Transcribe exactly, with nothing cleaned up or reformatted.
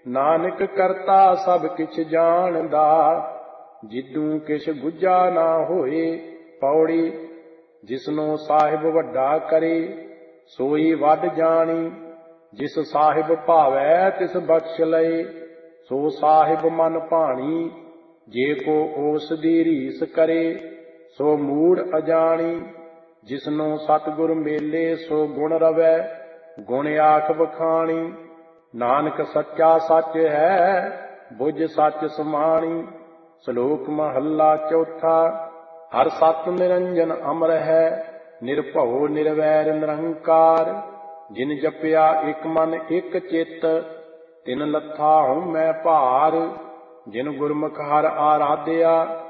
ਨਾਨਕ ਕਰਤਾ ਸਭ ਕਿਛ ਜਾਣਦਾ, ਜਿਦੂ ਕਿਛ ਗੁੱਜਾ ਨਾ ਹੋਏ। ਪੌੜੀ। ਜਿਸਨੂੰ ਸਾਹਿਬ ਵੱਡਾ ਕਰੇ, ਸੋਈ ਵੱਡ ਜਾਣੀ। ਜਿਸ ਸਾਹਿਬ ਭਾਵੈ ਤਿਸ ਬਖਸ਼ ਲਏ, ਸੋ ਸਾਹਿਬ ਮਨ ਭਾਣੀ। ਜੇ ਕੋ ਉਸ ਦੀ ਰੀਸ ਕਰੇ, ਸੋ ਮੂੜ ਅਜਾਣੀ। ਜਿਸਨੂੰ ਸਤਿਗੁਰ ਮੇਲੇ, ਸੋ ਗੁਣ ਰਵੈ, ਗੁਣ ਆਖ ਬਖਾਣੀ। ਨਾਨਕ ਸੱਚਾ ਸੱਚ ਹੈ, ਬੁੱਝ ਸੱਚ ਸਮਾਣੀ। ਸ਼ਲੋਕ ਮਹੱਲਾ ਚੌਥਾ। ਹਰਿ ਸਤਿ ਨਿਰੰਜਨ ਅਮਰ ਹੈ, ਨਿਰਭਉ ਨਿਰਵੈਰ ਨਿਰੰਕਾਰ। ਜਿਨ ਜਪਿਆ ਇਕ ਮਨ ਇਕ ਚਿੱਤ, ਤਿਨ ਲੱਥਾ ਹਉਮੈ ਭਾਰ। ਜਿਨ ਗੁਰਮੁਖ ਹਰਿ ਆਰਾਧਿਆ,